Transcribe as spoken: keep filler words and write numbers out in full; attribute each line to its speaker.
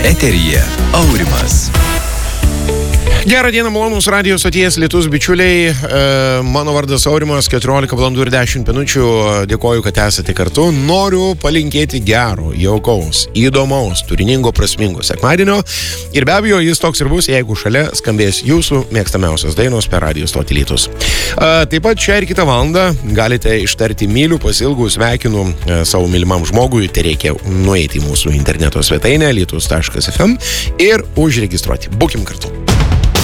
Speaker 1: Eteryje Aurimas.
Speaker 2: Gerą dieną, malonūs radijos stoties lietus bičiuliai. E, mano vardas Aurimas, keturiolika valandų ir dešimt minučių. Dėkoju, kad esate kartu. Noriu palinkėti gero, jaukaus, įdomaus, turiningo, prasmingo sekmadienio. Ir be abejo, jis toks ir bus, jeigu šalia skambės jūsų mėgstamiausios dainos per radijos stotį lietus. E, taip pat šią ir kitą valandą galite ištarti myliu, pasilgų, sveikinu e, savo mylimam žmogui. Tai reikia nueiti į mūsų interneto svetainę lietus taškas ef em ir užregistruoti. Būkim kartu.